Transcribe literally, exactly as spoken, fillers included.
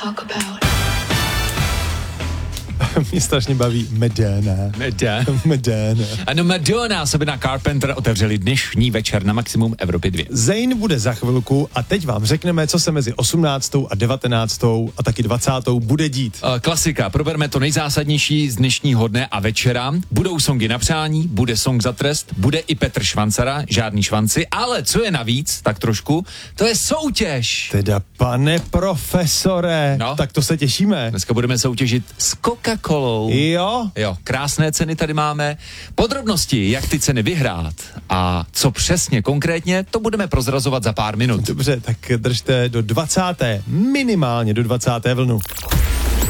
talk about. Mě strašně baví Madonna. Madonna. Madonna. Ano, Madonna, Sabrina Carpenter otevřeli dnešní večer na Maximum Evropy dva. Zayn bude za chvilku a teď vám řekneme, co se mezi osmnáctou a devatenáctou a taky dvacátou bude dít. Uh, klasika, probereme to nejzásadnější z dnešního dne a večera. Budou songy na přání, bude song za trest, bude i Petr Švancara, žádný švanci, ale co je navíc, tak trošku, to je soutěž. Teda pane profesore, No. tak to se těšíme. Dneska budeme soutěžit s Coca-Colou. Jo? Jo, krásné ceny tady máme. Podrobnosti, jak ty ceny vyhrát a co přesně konkrétně, to budeme prozrazovat za pár minut. Dobře, tak držte do dvacáté minimálně do dvacáté vlnu.